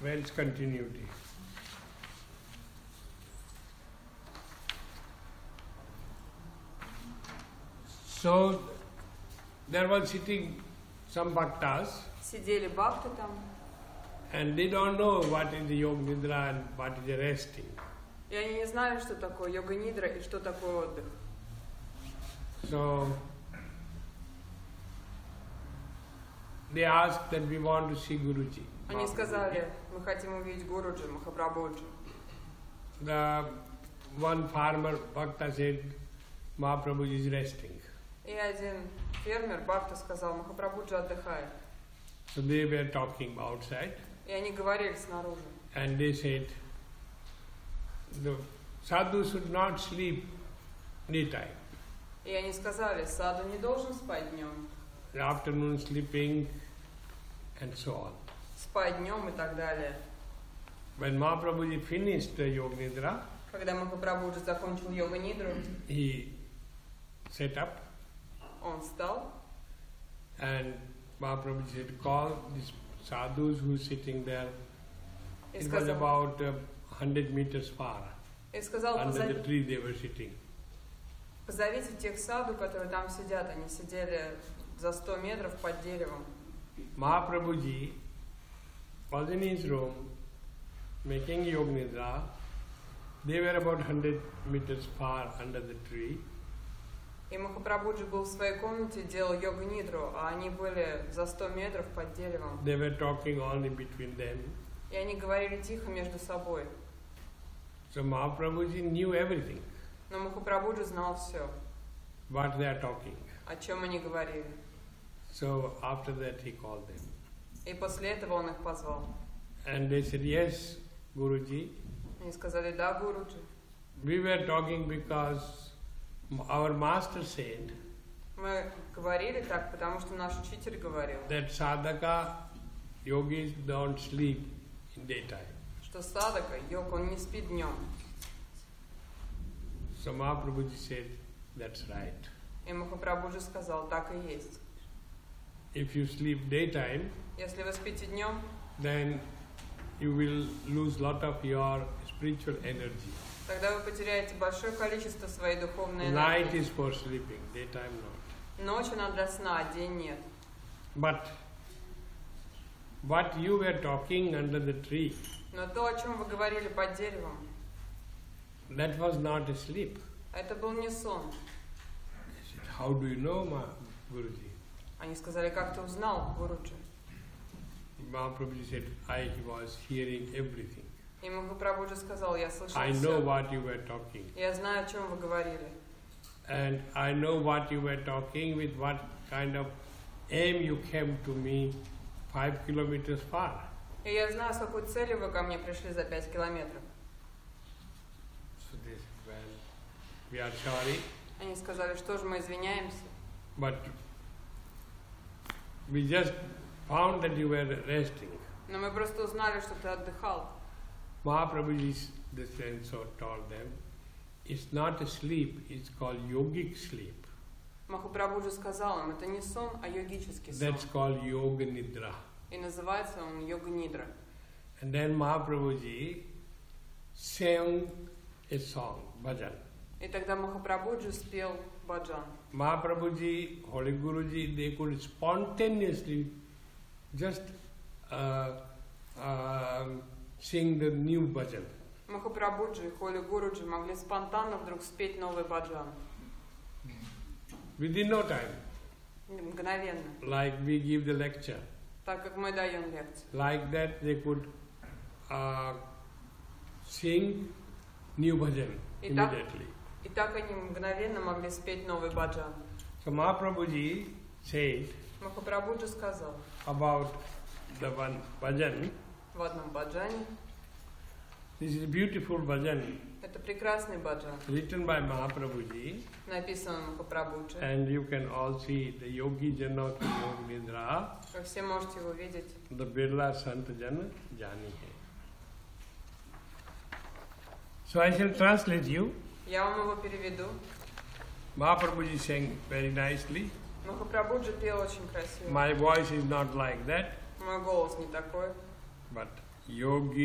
Wells continuity. So there was sitting some bhaktas. Сидели бхакты там. And they don't know what is the yoga nidra and what is the resting. И они не знали, что такое йога-нидра и что такое отдых. So they asked that we want to see Guruji. Они сказали, мы хотим увидеть Гуруджи, Махапрабхуджи. The one farmer bhakta said, Mahaprabhu is resting. И один фермер бхакта сказал, Махапрабхуджи отдыхает. So they were talking outside. И они говорили снаружи. And they said, the sadhu should not sleep daytime. И они сказали, саду не должен спать днем. The afternoon sleeping and so on. Спать днем и так далее. When Mahaprabhu finished the yoga nidra, Когда Махапрабхуджи закончил йога-нидру, he sat up он встал. and Mahaprabhu said, call these sadhus who are sitting there. И It was сказал, about 100 meters far. и сказал, Under the tree they were sitting. позовите тех саду, которые там сидят. Они сидели за 100 метров под деревом. Mahaprabhuji was in his room making yoga nidra. They were about 100 meters far under the tree. И Махапрабхуджи был в своей комнате, делал йога-нидру, а они были за 100 метров под деревом. They were talking only between them. И они говорили тихо между собой. So Mahaprabhuji knew everything, Но Махапрабхуджи знал все, what they are talking. о чем они говорили. So after that he called them. И после этого он их позвал. And they said, yes, Guruji, Они сказали, да, Гуруджи. we were talking because our master said Мы говорили так, потому что наш учитель говорил, that sadhaka, yogis don't sleep in daytime. что садака, йог, он не спит днем. So Mahaprabhuji said, that's right. И Махапрабхуджи сказал, так и есть. If you sleep daytime, Если вы спите днем, then you will lose lot of your spiritual energy. тогда вы потеряете большое количество своей духовной Night энергии. is for sleeping, daytime not. Ночь она для сна, а день нет. But what you were talking under the tree, Но то, о чем вы говорили под деревом, that was not a sleep. это был не сон. I said, how do you know, Guruji? Они сказали, как ты узнал, Гуруджи? Mahaprabhuji said, I was hearing everything. И Махапрабхуджи сказал, я слышал I know все. what you were talking. Я знаю, о чем вы говорили. And I know what you were talking, with what kind of aim you came to me 5 kilometers far. И я знаю, с какой целью вы ко мне пришли за 5 километров. So they said, well, we are sorry, Они сказали, что же мы извиняемся. but we just found that you were resting. Но мы просто узнали, что ты отдыхал. Mahaprabhuji so told them, it's not a sleep, it's called yogic sleep. Махапрабхуджи сказал им, это не сон, а йогический сон. That's called yoga nidra. И называется он йога-нидра. And then Mahaprabhuji sang a song, bhajan. И тогда Махапрабхуджи спел баджан. Mahaprabhuji, Holy Guruji, they could spontaneously just sing the new bhajan. Махапрабхуджи и Холи Гуруджи могли спонтанно вдруг спеть новый баджан. Within no time, Мгновенно. like we give the lecture. Так как мы даем лекции. Like that they could sing new bhajan immediately. И так они мгновенно могли спеть новый баджан. So Mahaprabhuji said Махапрабхуджи сказал about the one bhajan, в одном баджане, this is a beautiful bhajan это прекрасный баджан, written by Mahaprabhuji, написан Махапрабхуджи. and you can all see the Yogi Jana ki Yog Nidra, Вы все можете его видеть. the Birla Sant Jana Jani hai. So I shall translate you. Я вам его переведу. Mahaprabhuji sang very nicely. Махапрабхуджи пел очень красиво. My voice is not like that, Мой голос не такой, but yogi